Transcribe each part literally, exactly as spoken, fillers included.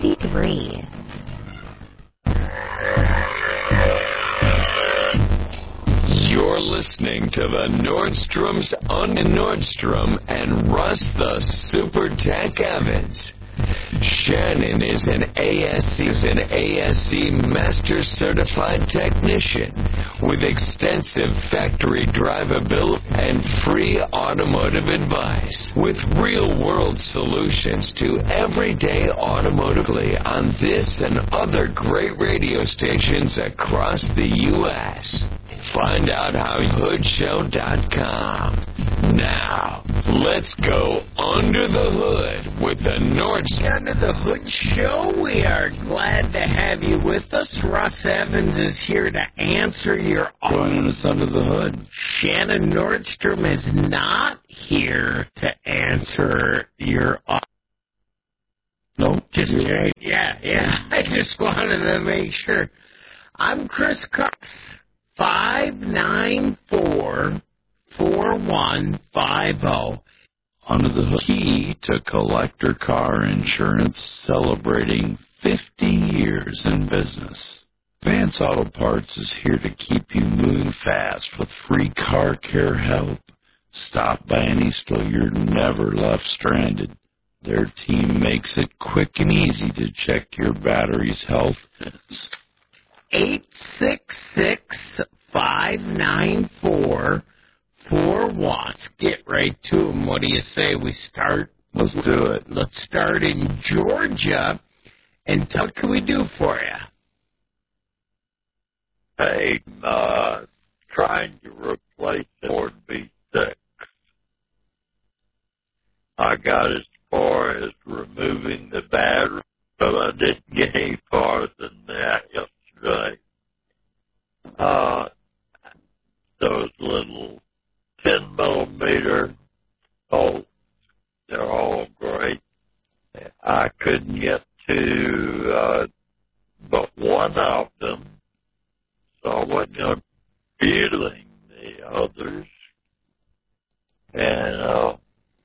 ninety-three. You're listening to the Nordstrom's on Nordstrom and Russ the Super Tech Evans. Shannon is an A S C, is an A S C Master Certified Technician with extensive factory drivability and free automotive advice with real-world solutions to everyday automotively on this and other great radio stations across the U S Find out how hood show dot com. Now, let's go under the hood with the Nordstrom. Under the Hood Show, we are glad to have you with us. Russ Evans is here to answer your... Joining us under the hood. Shannon Nordstrom is not here to answer your... Nope. Just check. Yeah, yeah. I just wanted to make sure. I'm Chris Cox. five nine four, four one five zero. Under the hood. Key to collector car insurance, celebrating fifty years in business. Vance Auto Parts is here to keep you moving fast with free car care help. Stop by any store, you're never left stranded. Their team makes it quick and easy to check your battery's health. eight six six, five nine four, four one. Let's get right to them. What do you say we start? Let's do it. Let's start in Georgia. And what can we do for you? Hey, uh, trying to replace the Ford V six. I got as far as removing the battery, but I didn't get any farther than that yesterday. Uh, those little ten millimeter bolts, they're all great. I couldn't get to uh, but one of them, so I wasn't going to feeling the others. And uh,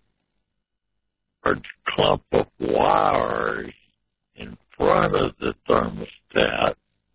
a clump of wires in front of the thermostat.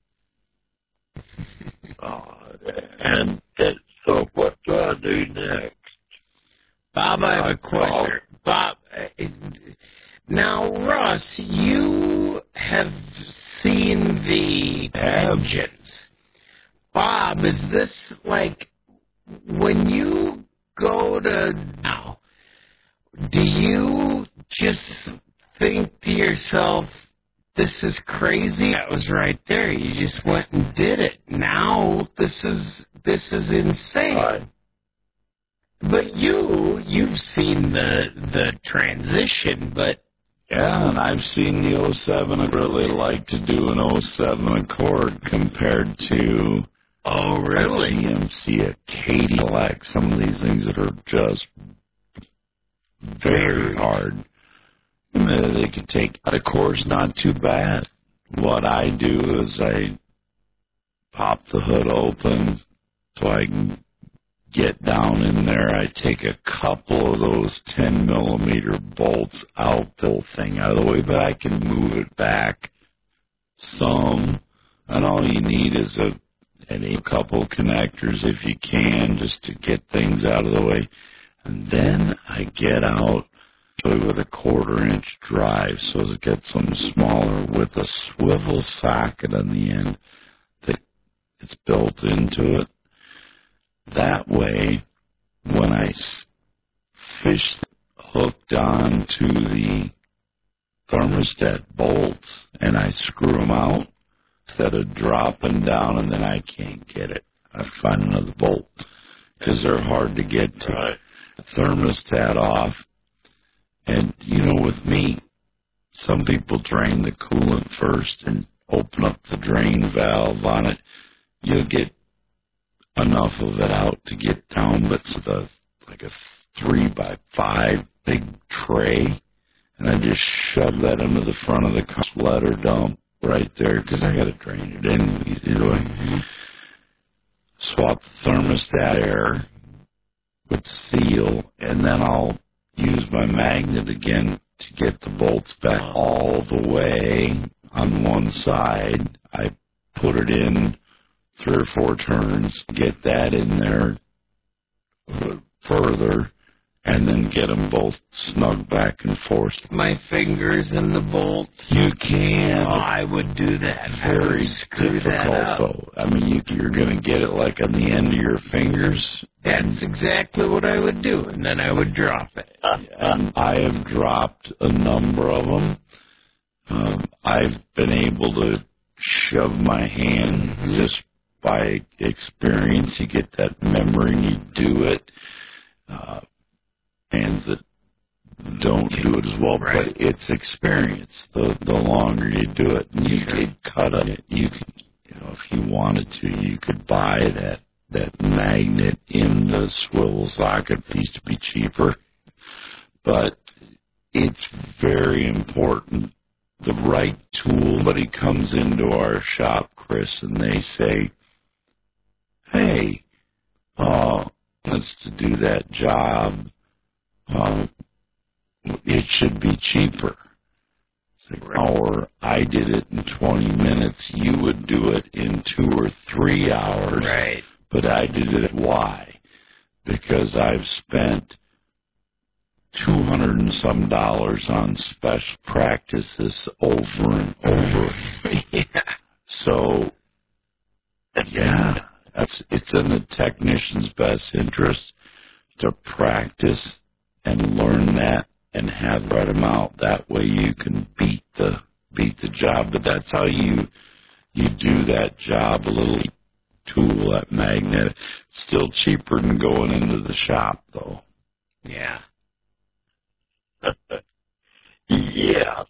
uh, and it, so what do I do next? Bob, I have a question. Bob, uh, now, Russ, you have seen the engines. Bob, is this like when you go to now, do you just think to yourself, this is crazy? That was right there. You just went and did it. Now this is this is insane. Right. But you you've seen the the transition, but yeah, and I've seen the oh seven. I'd really like to do an oh seven Accord compared to oh really a G M C, a Cadillac. Some of these things that are just very hard. They could take out of course, not too bad. What I do is I pop the hood open so I can get down in there. I take a couple of those ten millimeter bolts out, the whole thing out of the way, but I can move it back some. And all you need is a, a couple connectors if you can, just to get things out of the way. And then I get out with a quarter inch drive, so it gets them smaller with a swivel socket on the end that it's built into it. That way, when I fish hooked on to the thermostat bolts and I screw them out, instead of dropping down and then I can't get it, I find another bolt because they're hard to get to. Right. The thermostat off. And, you know, with me, some people drain the coolant first and open up the drain valve on it. You'll get enough of it out to get down, but it's a, like a three by five big tray. And I just shove that into the front of the car, let her dump right there, because I got to drain it anyways. Anyway, mm-hmm. Swap the thermostat air with seal, and then I'll use my magnet again to get the bolts back all the way on one side. I put it in three or four turns, get that in there further, and then get them both snug back and forth. My fingers in the bolt. You can. Oh, I would do that. Very screw difficult, that up. though. I mean, you, you're going to get it like on the end of your fingers. That's exactly what I would do, and then I would drop it. And I have dropped a number of them. Um, I've been able to shove my hand mm-hmm. just by experience. You get that memory and you do it. Uh, hands that don't do it as well, right. But it's experience. The the longer you do it, and you sure. could cut on it. You could, you know, if you wanted to, you could buy that that magnet in the swivel socket. It used to be cheaper, but it's very important. The right tool. Somebody comes into our shop, Chris, and they say, "Hey, uh, let's to do that job. Uh, it should be cheaper." It's like, or I did it in twenty minutes. You would do it in two or three hours. Right. But I did it. Why? Because I've spent two hundred and some dollars on special practices over and over. Yeah. So, yeah, that's it's in the technician's best interest to practice and learn that and have write them out. That way you can beat the beat the job. But that's how you you do that job. A little tool, that magnet. It's still cheaper than going into the shop, though. Yeah. Yeah.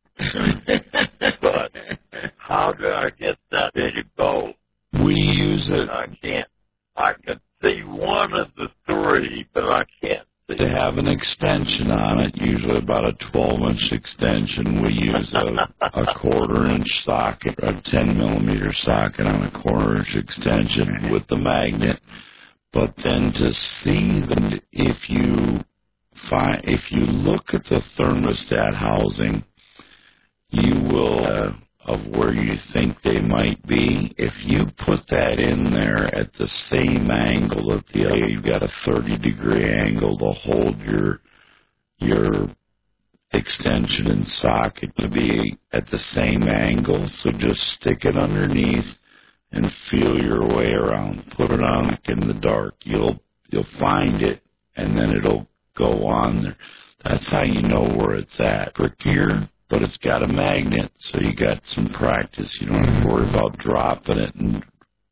But how do I get that bitty bolt? We use it. I can't. I can see one of the three, but I can't see. To have an extension on it, usually about a twelve-inch extension. We use a, a quarter-inch socket, a ten millimeter socket on a quarter-inch extension with the magnet. But then to see them, if you find, if you look at the thermostat housing, you will. Uh, of where you think they might be. If you put that in there at the same angle that the other, you've got a thirty degree angle to hold your your extension and socket to be at the same angle. So just stick it underneath and feel your way around. Put it on in the dark. You'll you'll find it, and then it'll go on there. That's how you know where it's at. Trickier, but it's got a magnet, so you got some practice. You don't have to worry about dropping it, and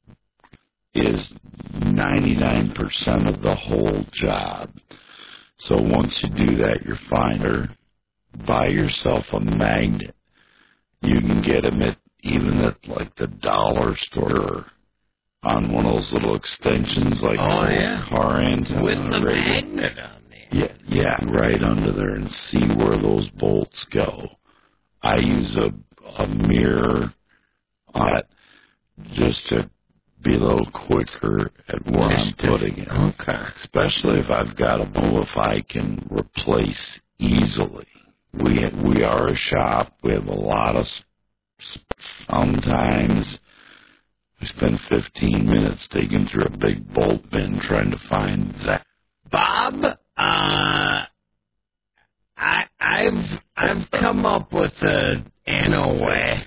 is ninety-nine percent of the whole job. So once you do that, you're fine. Or buy yourself a magnet. You can get them at even at like the dollar store on one of those little extensions, like oh, yeah. car antenna with the radio. magnet on there. Yeah, yeah, right under there, and see where those bolts go. I use a, a mirror on it just to be a little quicker at where I'm putting it. Okay. Especially if I've got a bowl if I can replace easily. We we are a shop. We have a lot of. Sometimes we spend fifteen minutes digging through a big bolt bin trying to find that. Bob, uh, I, I've I've come up with a an a way.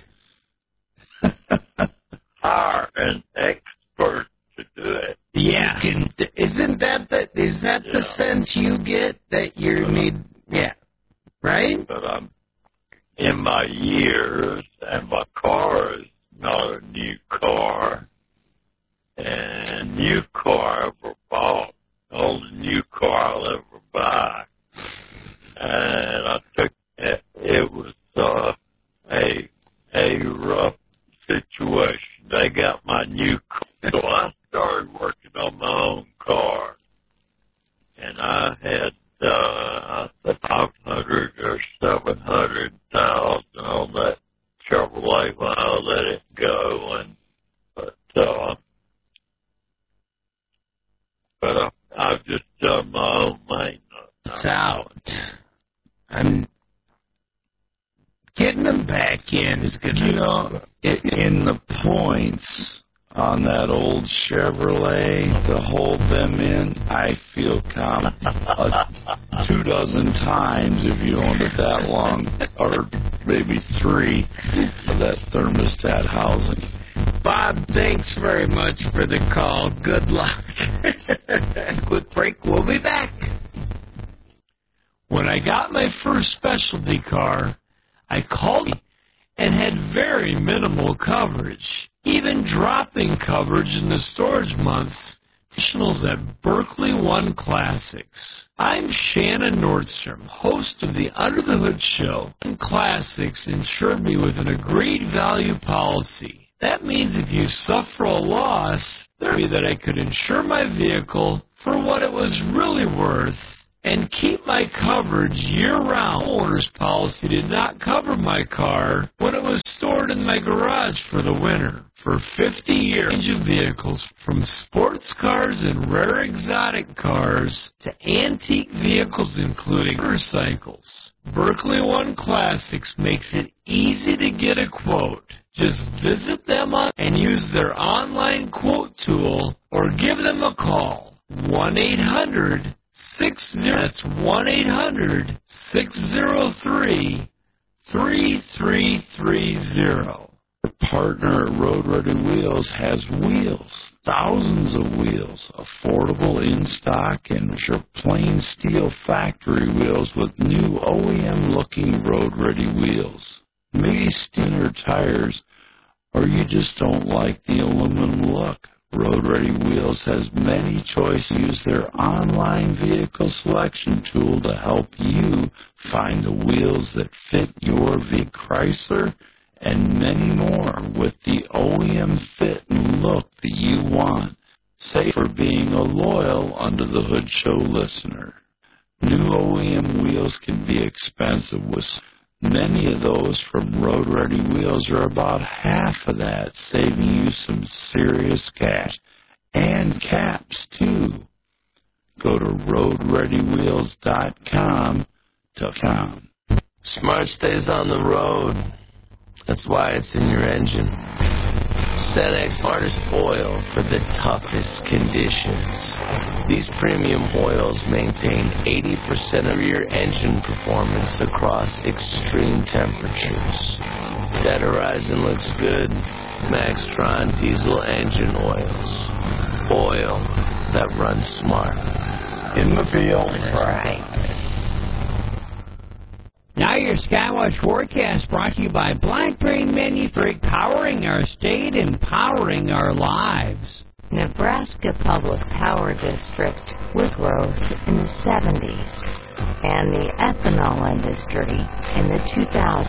Hire an expert to do it. Yeah, can, isn't that the is that yeah. the sense you get that you but need? I'm, yeah, right. But I'm in my years, and my car is not a new car, and new car I ever bought, only new car I'll ever buy. And I took it, it was uh, a a rough situation. They got my new car, so I started working on my own car. And I had uh, five hundred or seven hundred thousand on that Chevrolet when I let it go. And but uh, but I, I've just done my own maintenance. It's out. I'm getting them back in is good. You know, in the points on that old Chevrolet to hold them in, I feel calm uh, two dozen times if you owned it that long, or maybe three of that thermostat housing. Bob, thanks very much for the call. Good luck. Quick break. We'll be back. When I got my first specialty car, I called and had very minimal coverage, even dropping coverage in the storage months. Professionals at Berkeley One Classics. I'm Shannon Nordstrom, host of the Under the Hood Show. One Classics insured me with an agreed value policy. That means if you suffer a loss, there'd be that I could insure my vehicle for what it was really worth and keep my coverage year-round. Owner's policy did not cover my car when it was stored in my garage for the winter. For fifty years, range of vehicles, from sports cars and rare exotic cars to antique vehicles, including motorcycles. Berkeley One Classics makes it easy to get a quote. Just visit them on and use their online quote tool or give them a call. one eight hundred six zero That's one eight hundred six zero three three three three zero. Our partner at Road Ready Wheels has wheels, thousands of wheels, affordable in stock and sure plain steel factory wheels with new O E M-looking Road Ready wheels. Maybe thinner tires, or you just don't like the aluminum look. Road Ready Wheels has many choices. Use their online vehicle selection tool to help you find the wheels that fit your V Chrysler and many more with the O E M fit and look that you want. Say for being a loyal Under the Hood Show listener. New O E M wheels can be expensive, with many of those from Road Ready Wheels are about half of that, saving you some serious cash. And caps, too. Go to road ready wheels dot com to com. Smart stays on the road. That's why it's in your engine. Cenex smartest oil for the toughest conditions. These premium oils maintain eighty percent of your engine performance across extreme temperatures. Dead Horizon looks good. Maxtron diesel engine oils. Oil that runs smart. In the field. Right. Now your Skywatch forecast brought to you by Blackberry Menu Freak, powering our state, empowering our lives. Nebraska Public Power District was growth in the seventies, and the ethanol industry in the two thousands.